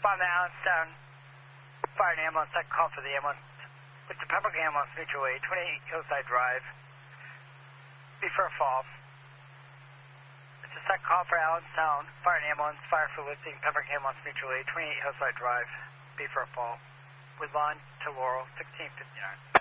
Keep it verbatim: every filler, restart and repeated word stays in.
Find the Allenstown Fire and Ambulance, second call for the ambulance. With the Pembroke Ambulance, mutual aid, twenty-eight Hillside Drive. Be for a fall. It's a second call for Allenstown Fire and Ambulance, fire for lifting, Pembroke Ambulance, mutual aid, twenty-eight Hillside Drive. Be for a fall. Woodlawn to Laurel, sixteen fifty-nine.